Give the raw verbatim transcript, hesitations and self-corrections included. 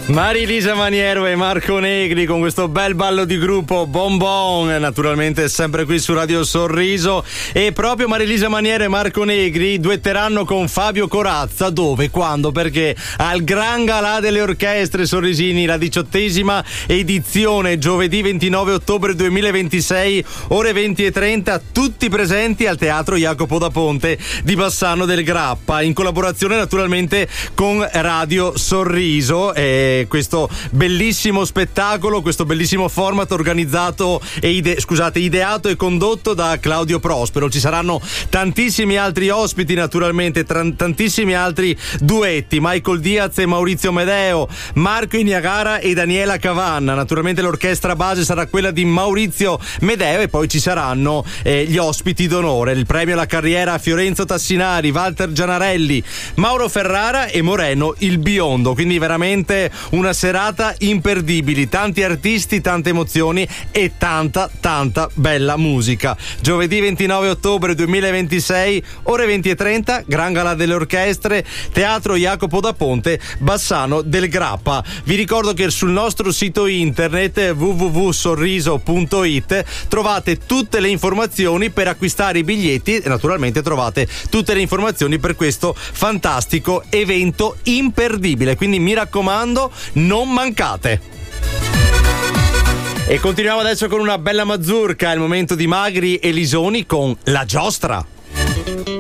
Marilisa Maniero e Marco Negri con questo bel ballo di gruppo Bon Bon, naturalmente sempre qui su Radio Sorriso. E proprio Marilisa Maniero e Marco Negri duetteranno con Fabio Corazza. Dove? Quando? Perché? Al Gran Galà delle Orchestre Sorrisini, la diciottesima edizione, giovedì ventinove ottobre duemilaventisei, ore venti e trenta, tutti presenti al Teatro Jacopo da Ponte di Bassano del Grappa, in collaborazione naturalmente con Radio Sorriso. E questo bellissimo spettacolo, questo bellissimo format organizzato e ide- scusate, ideato e condotto da Claudio Prospero. Ci saranno tantissimi altri ospiti, naturalmente, tra- tantissimi altri duetti, Michael Diaz e Maurizio Medeo, Marco Iniagara e Daniela Cavanna. Naturalmente l'orchestra base sarà quella di Maurizio Medeo e poi ci saranno eh, gli ospiti d'onore. Il premio alla carriera a Fiorenzo Tassinari, Walter Gianarelli, Mauro Ferrara e Moreno il Biondo. Quindi veramente una serata imperdibile, tanti artisti, tante emozioni e tanta tanta bella musica. Giovedì ventinove ottobre duemilaventisei, ore venti e trenta, Gran Galà delle Orchestre, Teatro Jacopo da Ponte, Bassano del Grappa. Vi ricordo che sul nostro sito internet w w w punto sorriso punto i t trovate tutte le informazioni per acquistare i biglietti e naturalmente trovate tutte le informazioni per questo fantastico evento imperdibile. Quindi mi raccomando, non mancate. E continuiamo adesso con una bella mazurka, è il momento di Magri e Lisoni con La Giostra.